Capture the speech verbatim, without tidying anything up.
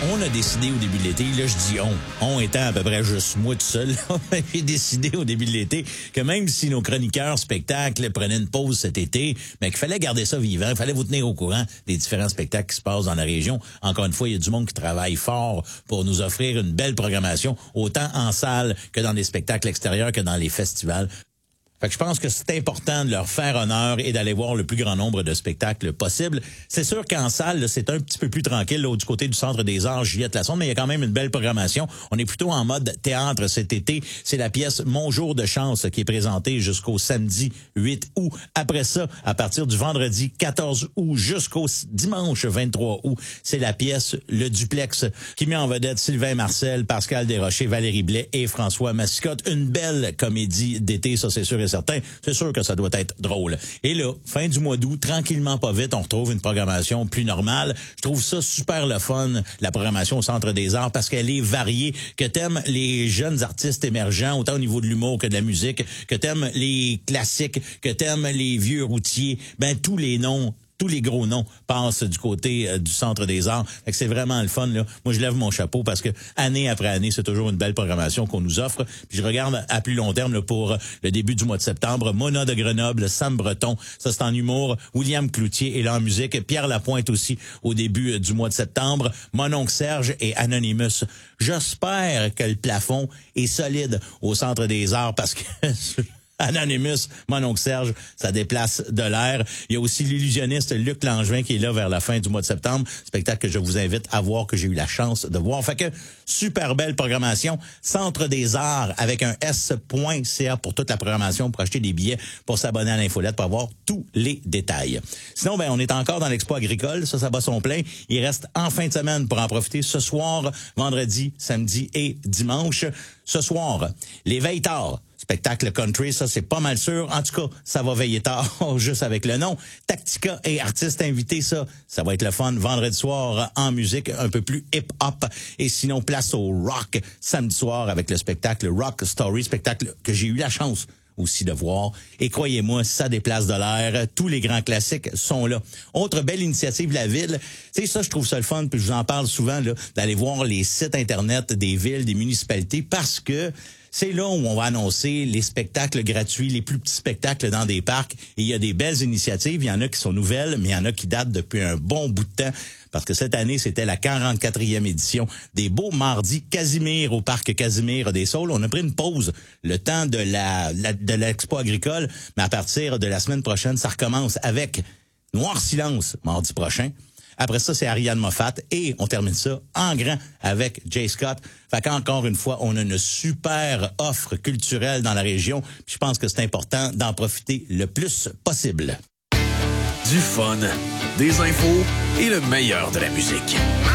on a décidé au début de l'été, là je dis on, on étant à peu près juste moi tout seul, j'ai décidé au début de l'été que même si nos chroniqueurs spectacles prenaient une pause cet été, mais qu'il fallait garder ça vivant, il fallait vous tenir au courant des différents spectacles qui se passent dans la région. Encore une fois, il y a du monde qui travaille fort pour nous offrir une belle programmation, autant en salle que dans les spectacles extérieurs, que dans les festivals. Fait que je pense que c'est important de leur faire honneur et d'aller voir le plus grand nombre de spectacles possible. C'est sûr qu'en salle, là, c'est un petit peu plus tranquille, là, du côté du Centre des Arts, Juliette Lassonde, mais il y a quand même une belle programmation. On est plutôt en mode théâtre cet été. C'est la pièce Mon jour de chance qui est présentée jusqu'au samedi huit août. Après ça, à partir du vendredi quatorze août jusqu'au dimanche vingt-trois août, c'est la pièce Le Duplex qui met en vedette Sylvain Marcel, Pascal Desrochers, Valérie Blais et François Massicotte. Une belle comédie d'été, ça c'est sûr et certain. C'est sûr que ça doit être drôle. Et là, fin du mois d'août, tranquillement pas vite, on retrouve une programmation plus normale. Je trouve ça super le fun, la programmation au Centre des Arts, parce qu'elle est variée. Que t'aimes les jeunes artistes émergents, autant au niveau de l'humour que de la musique, que t'aimes les classiques, que t'aimes les vieux routiers, ben tous les noms, tous les gros noms passent du côté euh, du Centre des Arts. Fait que c'est vraiment le fun, là. Moi, je lève mon chapeau parce que année après année, c'est toujours une belle programmation qu'on nous offre. Puis je regarde à plus long terme là, pour le début du mois de septembre. Mona de Grenoble, Sam Breton, ça c'est en humour. William Cloutier est là en musique. Pierre Lapointe aussi au début du mois de septembre. Mon oncle Serge et Anonymous. J'espère que le plafond est solide au Centre des Arts parce que... Anonymous, mon oncle Serge, ça déplace de l'air. Il y a aussi l'illusionniste Luc Langevin qui est là vers la fin du mois de septembre. Spectacle que je vous invite à voir, que j'ai eu la chance de voir. Fait que, super belle programmation. Centre des Arts avec un S.ca pour toute la programmation, pour acheter des billets, pour s'abonner à l'infolette, pour avoir tous les détails. Sinon, ben, on est encore dans l'expo agricole. Ça, ça bat son plein. Il reste en fin de semaine pour en profiter ce soir, vendredi, samedi et dimanche. Ce soir, les veilles tard. Spectacle country, ça c'est pas mal sûr. En tout cas, ça va veiller tard, juste avec le nom. Tactica et artistes invités, ça, ça va être le fun. Vendredi soir en musique, un peu plus hip-hop. Et sinon, place au rock samedi soir avec le spectacle Rock Story, spectacle que j'ai eu la chance aussi de voir. Et croyez-moi, ça déplace de l'air. Tous les grands classiques sont là. Autre belle initiative de la ville. Tu sais, ça, je trouve ça le fun, puis je vous en parle souvent, là, d'aller voir les sites Internet des villes, des municipalités, parce que c'est là où on va annoncer les spectacles gratuits, les plus petits spectacles dans des parcs. Et il y a des belles initiatives. Il y en a qui sont nouvelles, mais il y en a qui datent depuis un bon bout de temps. Parce que cette année, c'était la quarante-quatrième édition des Beaux Mardis Casimir au parc Casimir des Saules. On a pris une pause le temps de la, la de l'expo agricole, mais à partir de la semaine prochaine, ça recommence avec Noir Silence, mardi prochain. Après ça, c'est Ariane Moffat et on termine ça en grand avec Jay Scott. Fait qu'encore une fois, on a une super offre culturelle dans la région. Je pense que c'est important d'en profiter le plus possible. Du fun, des infos et le meilleur de la musique.